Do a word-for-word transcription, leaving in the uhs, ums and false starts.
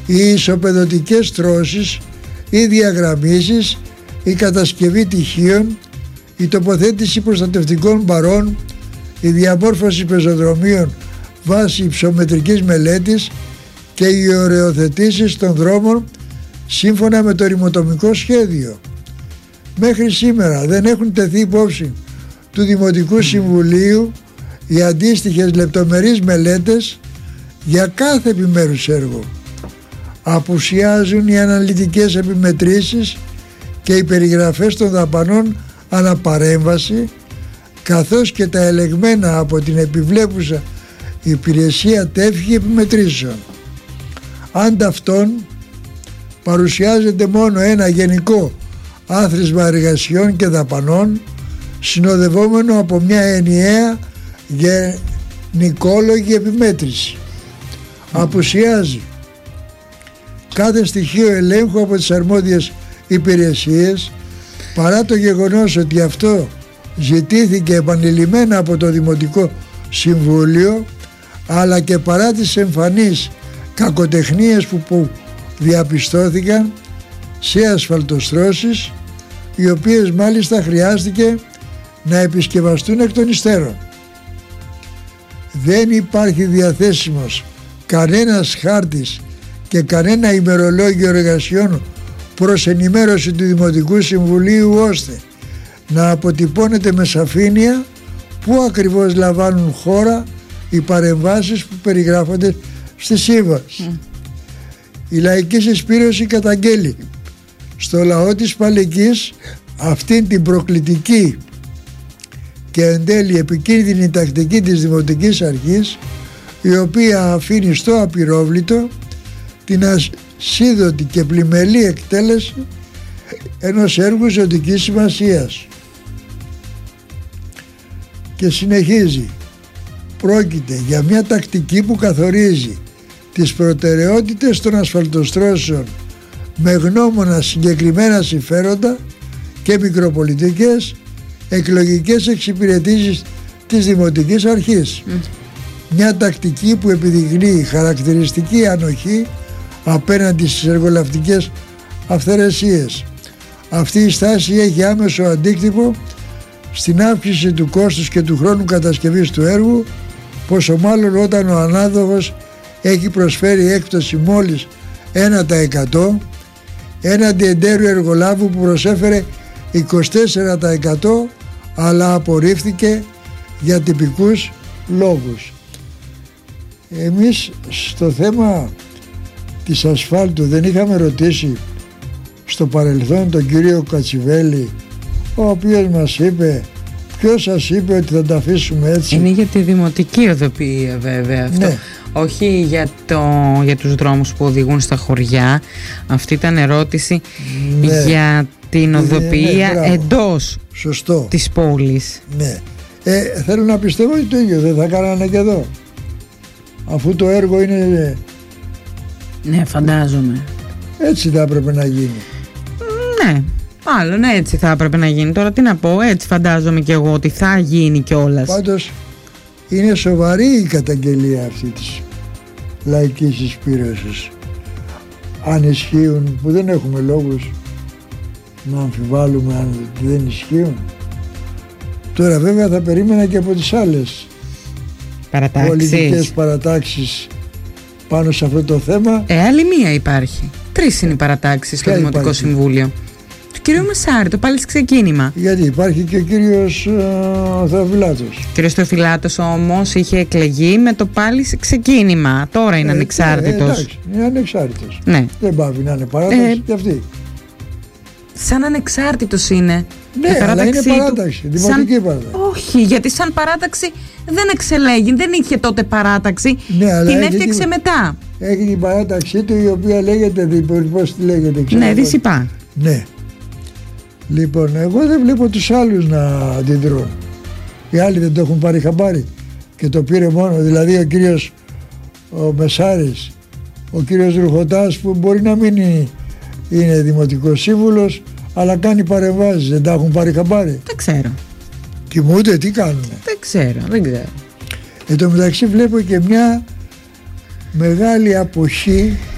οι ισοπεδωτικές τρώσεις, οι διαγραμμίσεις, η κατασκευή τυχείων, η τοποθέτηση προστατευτικών μπαρών, η διαμόρφωση πεζοδρομίων βάσει υψομετρικής μελέτης και οι οριοθετήσεις των δρόμων σύμφωνα με το ρημοτομικό σχέδιο. Μέχρι σήμερα δεν έχουν τεθεί υπόψη του Δημοτικού Συμβουλίου οι αντίστοιχες λεπτομερείς μελέτες για κάθε επιμέρους έργο. Απουσιάζουν οι αναλυτικές επιμετρήσεις και οι περιγραφές των δαπανών αναπαρέμβαση, καθώς και τα ελεγμένα από την επιβλέπουσα υπηρεσία τεύχη επιμετρήσεων. Ανταυτόν παρουσιάζεται μόνο ένα γενικό άθροισμα εργασιών και δαπανών, συνοδευόμενο από μια ενιαία γενικόλογη επιμέτρηση. Απουσιάζει κάθε στοιχείο ελέγχου από τις αρμόδιες υπηρεσίες, παρά το γεγονός ότι αυτό ζητήθηκε επανειλημμένα από το Δημοτικό Συμβούλιο, αλλά και παρά τις εμφανείς κακοτεχνίες που, που διαπιστώθηκαν σε ασφαλτοστρώσεις, οι οποίες μάλιστα χρειάστηκε να επισκευαστούν εκ των υστέρων. Δεν υπάρχει διαθέσιμος κανένας χάρτης και κανένα ημερολόγιο εργασιών προς ενημέρωση του Δημοτικού Συμβουλίου, ώστε να αποτυπώνεται με σαφήνεια πού ακριβώς λαμβάνουν χώρα οι παρεμβάσεις που περιγράφονται στη σύμβαση. Mm. Η Λαϊκή Συσπήρωση καταγγέλει στο λαό της Παλαικής αυτήν την προκλητική και εν τέλει επικίνδυνη τακτική της Δημοτικής Αρχής, η οποία αφήνει στο απειρόβλητο την ασίδωτη και πλημελή εκτέλεση ενός έργου ζωτικής σημασίας. Και συνεχίζει: πρόκειται για μια τακτική που καθορίζει τις προτεραιότητες των ασφαλτοστρώσεων με γνώμονα συγκεκριμένα συμφέροντα και μικροπολιτικές εκλογικές εξυπηρετήσεις της Δημοτικής Αρχής. Mm. Μια τακτική που επιδεικνύει χαρακτηριστική ανοχή απέναντι στις εργολαυτικές αυθαιρεσίες. Αυτή η στάση έχει άμεσο αντίκτυπο στην αύξηση του κόστους και του χρόνου κατασκευής του έργου, πόσο μάλλον όταν ο ανάδοχος έχει προσφέρει έκπτωση μόλις ένα τοις εκατό έναντι εντέρου εργολάβου που προσέφερε είκοσι τέσσερα τοις εκατό, αλλά απορρίφθηκε για τυπικούς λόγους. Εμείς στο θέμα της ασφάλτου δεν είχαμε ρωτήσει στο παρελθόν τον κύριο Κατσιβέλη, ο οποίος μας είπε, ποιος σας είπε ότι θα τα αφήσουμε έτσι? Είναι για τη δημοτική οδοποιία βέβαια αυτό. Ναι. Όχι για, το, για τους δρόμους που οδηγούν στα χωριά. Αυτή ήταν ερώτηση, ναι, για την οδοποιία, ναι, ναι, εντός Σωστό. της πόλης. Ναι. Ε, θέλω να πιστεύω ότι το ίδιο δεν θα κάνανε και εδώ, αφού το έργο είναι... Ναι, φαντάζομαι. Έτσι θα έπρεπε να γίνει. Ναι, μάλλον έτσι θα έπρεπε να γίνει. Τώρα τι να πω, έτσι φαντάζομαι και εγώ ότι θα γίνει κιόλας. Πάντως είναι σοβαρή η καταγγελία αυτή της Λαϊκής Συσπήρωσης. Αν ισχύουν, που δεν έχουμε λόγους να αμφιβάλλουμε αν δεν ισχύουν. Τώρα βέβαια θα περίμενα και από τις άλλες παρατάξεις, πολιτικές παρατάξεις πάνω σε αυτό το θέμα. Ε, άλλη μία υπάρχει. Τρεις είναι οι παρατάξεις στο Δημοτικό υπάρχει? Συμβούλιο. Του κυρίου Μεσάρη, το πάλι ξεκίνημα. Γιατί υπάρχει και ο κύριος uh, Θεοφυλάτος. Ο κύριος Θεοφυλάτος όμως είχε εκλεγεί με το πάλι ξεκίνημα. Τώρα είναι ε, ανεξάρτητος. Ε, εντάξει, είναι ανεξάρτητος. Ναι. Δεν πάβει να είναι παράταξη ε, και αυτή. Σαν ανεξάρτητος είναι. Ναι, αλλά είναι παράταξη, του, δημοτική σαν... παράταξη. Όχι, γιατί σαν παράταξη δεν εξελέγει, δεν είχε τότε παράταξη, ναι, την έφτιαξε την... μετά. Έχει την παράταξή του, η οποία λέγεται, πώς τη λέγεται, ξέρω. Ναι, δυσιπά. Ναι. Λοιπόν, εγώ δεν βλέπω τους άλλους να αντιδρούν. Οι άλλοι δεν το έχουν πάρει χαμπάρι και το πήρε μόνο, δηλαδή ο κύριος ο Μεσάρης, ο κύριος Ρουχωτάς, που μπορεί να μην είναι, είναι δημοτικός σύμβουλος, αλλά κάνει παρεμβάσεις, δεν τα έχουν πάρει χαμπάρι. Δεν ξέρω. Κοιμούνται, τι κάνουνε? Δεν ξέρω, δεν ξέρω. Εν τω μεταξύ βλέπω και μια μεγάλη αποχή